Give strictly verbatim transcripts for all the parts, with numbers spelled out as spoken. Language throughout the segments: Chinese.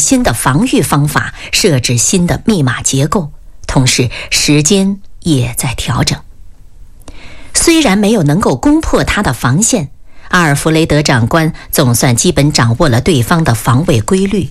新的防御方法，设置新的密码结构，同时时间也在调整。虽然没有能够攻破他的防线，阿尔弗雷德长官总算基本掌握了对方的防卫规律。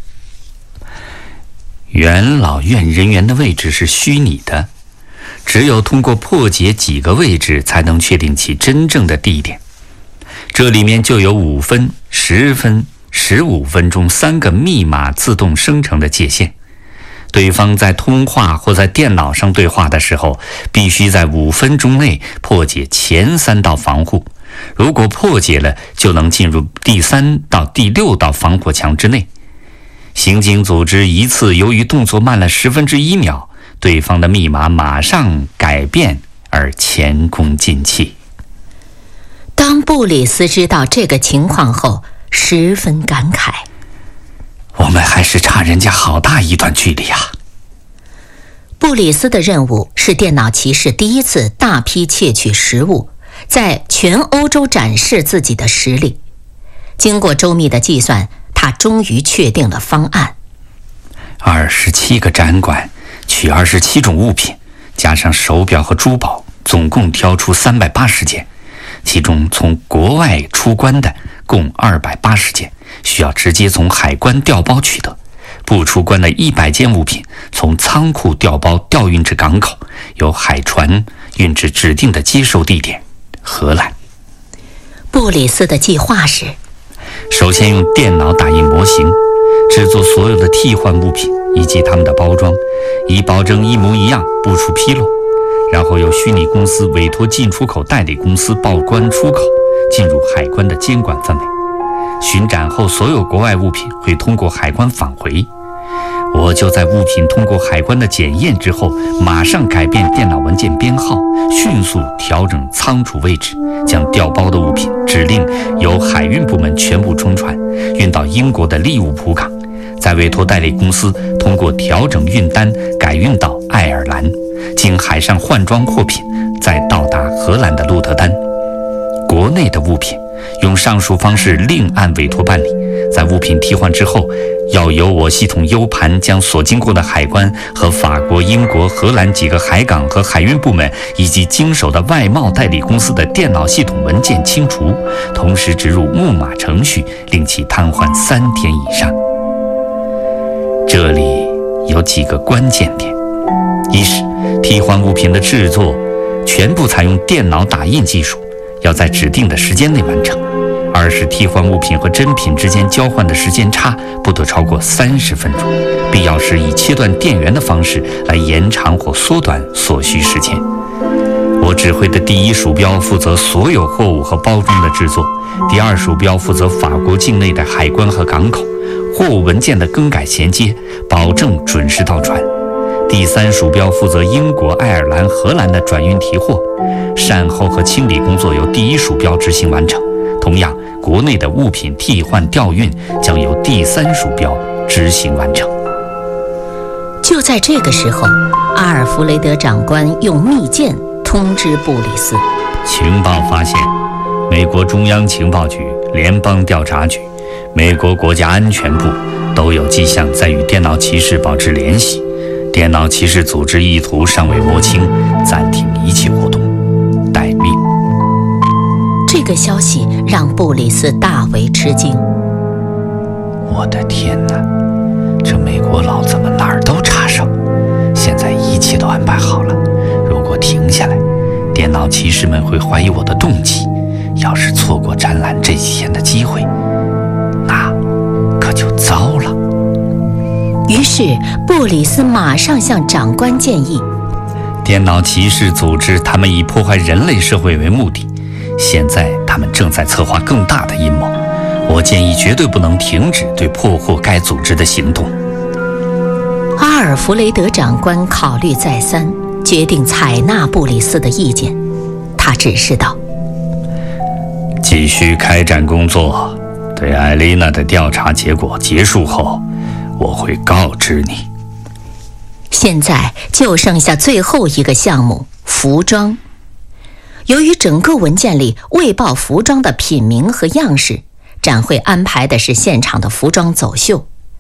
元老院人员的位置是虚拟的，只有通过破解几个位置才能确定其真正的地点。这里面就有五分、十分、十五分钟三个密码自动生成的界限。对方在通话或在电脑上对话的时候，必须在五分钟内破解前三道防护。如果破解了，就能进入第三到第六道防火墙之内。刑警组织一次由于动作慢了十分之一秒，对方的密码马上改变而前功尽弃。 当布里斯知道这个情况后，十分感慨。 我们还是差人家好大一段距离啊！ 布里斯的任务是电脑骑士第一次大批窃取实物，在全欧洲展示自己的实力。经过周密的计算，他终于确定了方案。 二十七个展馆，取二十七种物品，加上手表和珠宝，总共挑出三百八十件。其中从国外出关的共二百八十件，需要直接从海关调包取得；不出关的一百件物品，从仓库调包调运至港口，由海船运至指定的接收地点——荷兰。 布里斯的计划是： 首先用电脑打印模型，制作所有的替换物品以及它们的包装，以保证一模一样，不出纰漏。然后由虚拟公司委托进出口代理公司报关出口，进入海关的监管范围。巡展后，所有国外物品会通过海关返回。我就在物品通过海关的检验之后，马上改变电脑文件编号，迅速调整仓储位置，将调包的物品指令由海运部门全部冲船，运到英国的利物浦港，再委托代理公司通过调整运单改运到爱尔兰，经海上换装货品，再到达荷兰的鹿特丹。国内的物品用上述方式另案委托办理，在物品替换之后，要由我系统 U 盘将所经过的海关和法国、英国、荷兰几个海港和海运部门以及经手的外贸代理公司的电脑系统文件清除，同时植入木马程序，令其瘫痪三天以上。这里有几个关键点：一是替换物品的制作全部采用电脑打印技术，要在指定的时间内完成；二是替换物品和真品之间交换的时间差不得超过三十分钟，必要时以切断电源的方式来延长或缩短所需时间。我指挥的第一鼠标负责所有货物和包装的制作，第二鼠标负责法国境内的海关和港口货物文件的更改衔接，保证准时到船。第三鼠标负责英国、爱尔兰、荷兰的转运提货，善后和清理工作由第一鼠标执行完成。同样，国内的物品替换调运将由第三鼠标执行完成。 就在这个时候，阿尔弗雷德长官用密件通知布里斯： 情报发现，美国中央情报局、联邦调查局、美国国家安全部都有迹象在与电脑骑士保持联系。电脑骑士组织意图尚未摸清，暂停一切活动，待命。 这个消息让布里斯大为吃惊。 我的天哪，这美国佬怎么哪儿都插手？现在一切都安排好了，如果停下来，电脑骑士们会怀疑我的动机。要是错过展览这几天的机会，那可就糟了。 于是布里斯马上向长官建议： 电脑骑士组织他们以破坏人类社会为目的，现在他们正在策划更大的阴谋，我建议绝对不能停止对破获该组织的行动。 阿尔弗雷德长官考虑再三，决定采纳布里斯的意见。他指示道： 继续开展工作，对艾丽娜的调查结果结束后，我会告知你。 现在就剩下最后一个项目——服装。由于整个文件里未报服装的品名和样式，展会安排的是现场的服装走秀。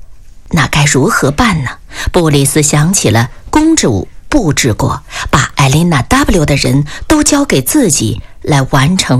那该如何办呢？布里斯想起了公主布置过把艾琳娜 W 的人都交给自己来完成